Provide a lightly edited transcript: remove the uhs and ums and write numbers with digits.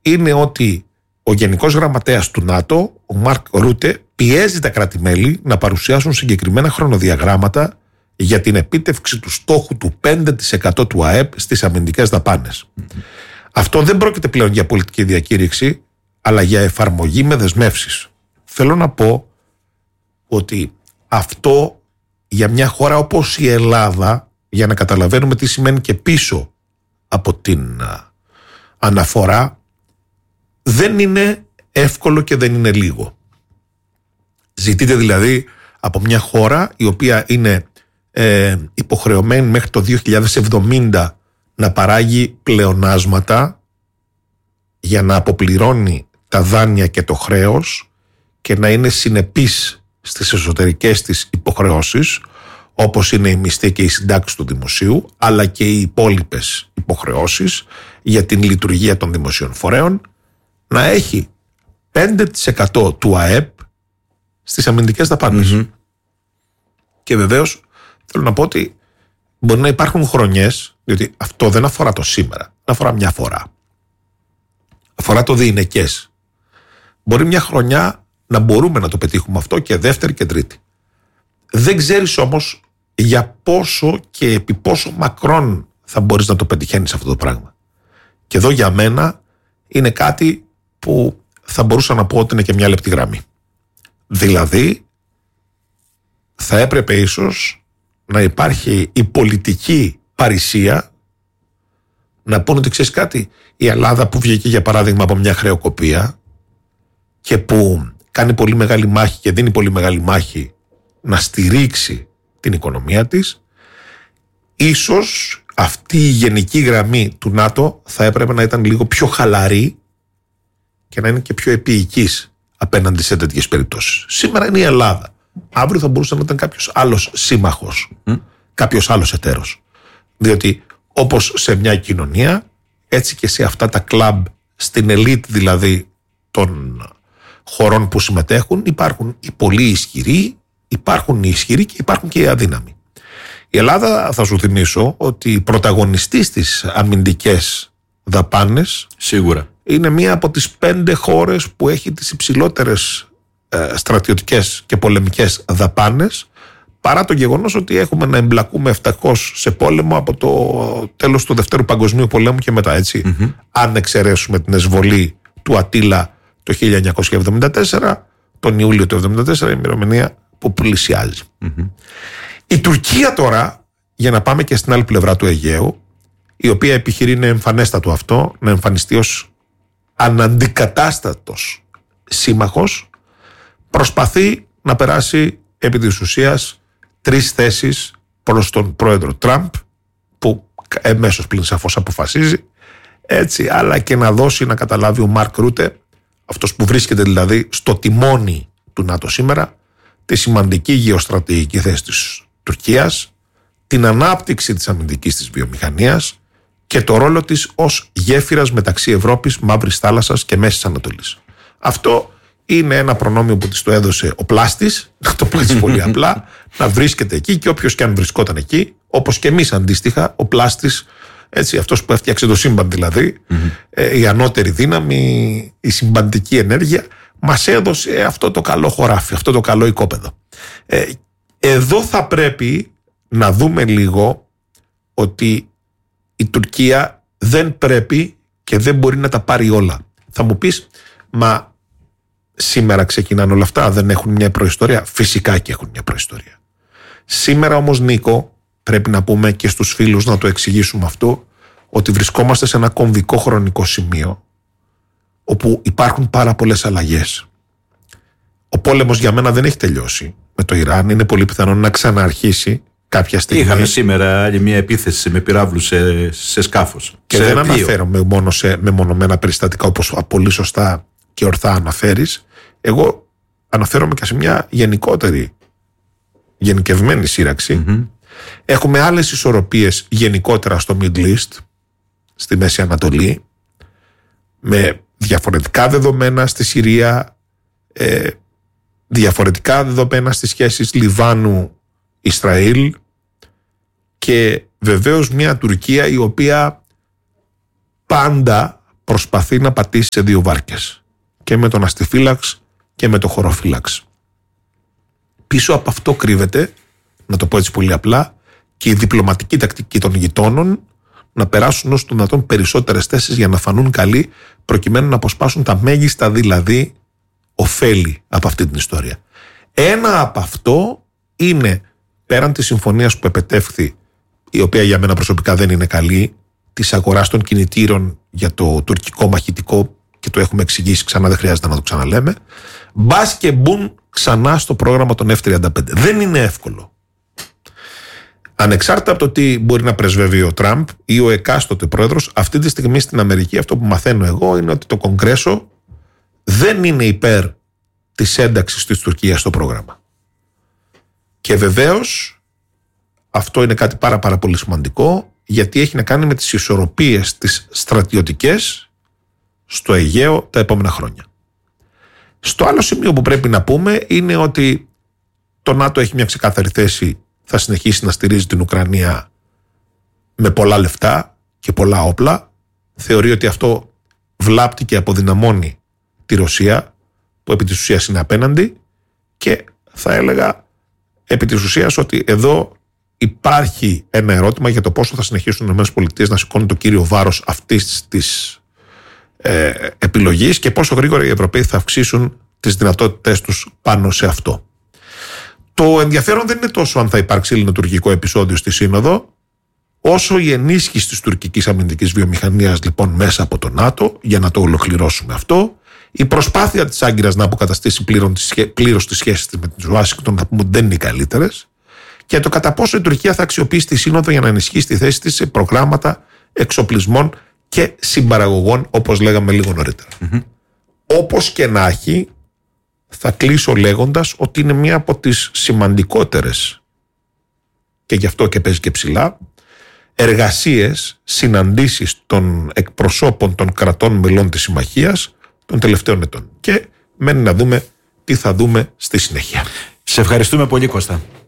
είναι ότι ο Γενικός Γραμματέας του ΝΑΤΟ, ο Μαρκ Ρούτε, πιέζει τα κράτη-μέλη να παρουσιάσουν συγκεκριμένα χρονοδιαγράμματα για την επίτευξη του στόχου του 5% του ΑΕΠ στις αμυντικές δαπάνες. Αυτό δεν πρόκειται πλέον για πολιτική διακήρυξη, αλλά για εφαρμογή με δεσμεύσεις. Θέλω να πω ότι αυτό για μια χώρα όπως η Ελλάδα, για να καταλαβαίνουμε τι σημαίνει και πίσω από την αναφορά, δεν είναι εύκολο και δεν είναι λίγο. Ζητείτε δηλαδή από μια χώρα η οποία είναι υποχρεωμένη μέχρι το 2070 να παράγει πλεονάσματα για να αποπληρώνει τα δάνεια και το χρέος και να είναι συνεπής στις εσωτερικές της υποχρεώσεις, όπως είναι η μισθή και η συντάξη του δημοσίου, αλλά και οι υπόλοιπες υποχρεώσεις για την λειτουργία των δημοσίων φορέων, να έχει 5% του ΑΕΠ στις αμυντικές δαπάνες. Και βεβαίως θέλω να πω ότι μπορεί να υπάρχουν χρονιές, διότι αυτό δεν αφορά το σήμερα, αφορά μια φορά. Αφορά το διηνεκές. Μπορεί μια χρονιά να μπορούμε να το πετύχουμε αυτό και δεύτερη και τρίτη. Δεν ξέρεις όμως για πόσο και επί πόσο μακρόν θα μπορείς να το πετυχαίνεις αυτό το πράγμα. Και εδώ για μένα είναι κάτι που θα μπορούσα να πω ότι είναι και μια λεπτή γραμμή. Δηλαδή θα έπρεπε ίσως να υπάρχει η πολιτική παρησία να πούνε ότι ξέρεις κάτι, η Ελλάδα που βγήκε για παράδειγμα από μια χρεοκοπία και που κάνει πολύ μεγάλη μάχη και δίνει πολύ μεγάλη μάχη να στηρίξει την οικονομία της, ίσως αυτή η γενική γραμμή του ΝΑΤΟ θα έπρεπε να ήταν λίγο πιο χαλαρή και να είναι και πιο επίοικης απέναντι σε τέτοιες περιπτώσεις. Σήμερα είναι η Ελλάδα. Αύριο θα μπορούσε να ήταν κάποιος άλλος σύμμαχος, κάποιος άλλος εταίρος. Διότι όπως σε μια κοινωνία, έτσι και σε αυτά τα κλαμπ, στην ελίτ δηλαδή των χωρών που συμμετέχουν, υπάρχουν οι πολύ ισχυροί, υπάρχουν οι ισχυροί και υπάρχουν και οι αδύναμοι. Η Ελλάδα, θα σου θυμίσω, ότι πρωταγωνιστής στις αμυντικές δαπάνες σίγουρα είναι μία από τις 5 χώρες που έχει τις υψηλότερες στρατιωτικές και πολεμικές δαπάνες, παρά το γεγονός ότι έχουμε να εμπλακούμε 700 σε πόλεμο από το τέλος του Δευτέρου Παγκοσμίου Πολέμου και μετά, έτσι. Αν εξαιρέσουμε την εισβολή του Ατήλα το 1974, τον Ιούλιο του 1974, η ημερομηνία που πλησιάζει. Η Τουρκία τώρα, για να πάμε και στην άλλη πλευρά του Αιγαίου, η οποία επιχειρεί, είναι εμφανέστατο αυτό, να εμφανιστεί ως αναντικατάστατος σύμμαχος, προσπαθεί να περάσει επί της ουσίας 3 θέσεις προς τον πρόεδρο Τραμπ, που εμέσως πλην σαφώς αποφασίζει, έτσι, αλλά και να δώσει να καταλάβει ο Μαρκ Ρούτε, αυτός που βρίσκεται δηλαδή στο τιμόνι του ΝΑΤΟ σήμερα, τη σημαντική γεωστρατηγική θέση της Τουρκίας, την ανάπτυξη της αμυντικής της βιομηχανίας και το ρόλο της ως γέφυρας μεταξύ Ευρώπης, Μαύρης Θάλασσας και Μέσης Ανατολής. Αυτό είναι ένα προνόμιο που της το έδωσε ο πλάστης, να το πω έτσι πολύ απλά, να βρίσκεται εκεί, και όποιος και αν βρισκόταν εκεί, όπως και εμείς αντίστοιχα, ο πλάστης, έτσι, αυτός που έφτιαξε το σύμπαν δηλαδή, η ανώτερη δύναμη, η συμπαντική ενέργεια, μας έδωσε αυτό το καλό χωράφι, αυτό το καλό οικόπεδο. Εδώ θα πρέπει να δούμε λίγο ότι η Τουρκία δεν πρέπει και δεν μπορεί να τα πάρει όλα. Θα μου πεις, μα σήμερα ξεκινάνε όλα αυτά, δεν έχουν μια προϊστορία? Φυσικά και έχουν μια προϊστορία. Σήμερα όμως, Νίκο, πρέπει να πούμε και στους φίλους να το εξηγήσουμε αυτό, ότι βρισκόμαστε σε ένα κομβικό χρονικό σημείο όπου υπάρχουν πάρα πολλές αλλαγές. Ο πόλεμος για μένα δεν έχει τελειώσει με το Ιράν, είναι πολύ πιθανό να ξαναρχίσει κάποια στιγμή. Είχαμε σήμερα άλλη μια επίθεση με πυράβλους σε σκάφος. Και δεν αναφέρομαι μόνο σε μεμονωμένα περιστατικά, όπως πολύ σωστά και ορθά αναφέρεις. Εγώ αναφέρομαι και σε μια γενικευμένη σύραξη. Έχουμε άλλες ισορροπίες γενικότερα στο Middle East, στη Μέση Ανατολή, με διαφορετικά δεδομένα στη Συρία, διαφορετικά δεδομένα στις σχέσεις Λιβάνου-Ισραήλ, και βεβαίως μια Τουρκία η οποία προσπαθεί να πατήσει σε δύο βάρκες. Και με τον αστιφύλαξ και με τον χωροφύλαξ. Πίσω από αυτό κρύβεται, να το πω έτσι πολύ απλά, και η διπλωματική τακτική των γειτόνων να περάσουν όσο το δυνατόν περισσότερες θέσεις για να φανούν καλοί, προκειμένου να αποσπάσουν τα μέγιστα δηλαδή ωφέλη από αυτή την ιστορία. Ένα από αυτό είναι, πέραν της συμφωνίας που επετεύχθη, η οποία για μένα προσωπικά δεν είναι καλή, της αγοράς των κινητήρων για το τουρκικό μαχητικό, και το έχουμε εξηγήσει ξανά, δεν χρειάζεται να το ξαναλέμε, μπας και μπουν ξανά στο πρόγραμμα των F-35. Δεν είναι εύκολο. Ανεξάρτητα από το τι μπορεί να πρεσβεύει ο Τραμπ ή ο εκάστοτε πρόεδρος, αυτή τη στιγμή στην Αμερική αυτό που μαθαίνω εγώ είναι ότι το Κογκρέσο δεν είναι υπέρ της ένταξης της Τουρκίας στο πρόγραμμα. Και βεβαίως αυτό είναι κάτι πάρα πολύ σημαντικό, γιατί έχει να κάνει με τις ισορροπίες τις στρατιωτικές στο Αιγαίο τα επόμενα χρόνια. Στο άλλο σημείο που πρέπει να πούμε είναι ότι το ΝΑΤΟ έχει μια ξεκάθαρη θέση, θα συνεχίσει να στηρίζει την Ουκρανία με πολλά λεφτά και πολλά όπλα. Θεωρεί ότι αυτό βλάπτει και αποδυναμώνει τη Ρωσία, που επί της ουσίας είναι απέναντι, και θα έλεγα επί της ουσίας ότι εδώ υπάρχει ένα ερώτημα για το πόσο θα συνεχίσουν οι ΗΠΑ να σηκώνουν το κύριο βάρος αυτής της επιλογής και πόσο γρήγορα οι Ευρωπαίοι θα αυξήσουν τις δυνατότητες τους πάνω σε αυτό. Το ενδιαφέρον δεν είναι τόσο αν θα υπάρξει ελληνοτουρκικό επεισόδιο στη Σύνοδο, όσο η ενίσχυση της τουρκικής αμυντικής βιομηχανίας λοιπόν μέσα από το ΝΑΤΟ, για να το ολοκληρώσουμε αυτό, η προσπάθεια της Άγκυρας να αποκαταστήσει πλήρως τις σχέσεις της με την Ουάσιγκτον, να πούμε ότι δεν είναι οι καλύτερες, και το κατά πόσο η Τουρκία θα αξιοποιήσει τη Σύνοδο για να ενισχύσει τη θέση της σε προγράμματα εξοπλισμών και συμπαραγωγών, όπως λέγαμε λίγο νωρίτερα. Όπως και να έχει, θα κλείσω λέγοντας ότι είναι μία από τις σημαντικότερες, και γι' αυτό και παίζει και ψηλά, εργασίες, συναντήσεις των εκπροσώπων των κρατών μελών της Συμμαχίας των τελευταίων ετών. Και μένει να δούμε τι θα δούμε στη συνέχεια. Σε ευχαριστούμε πολύ, Κώστα.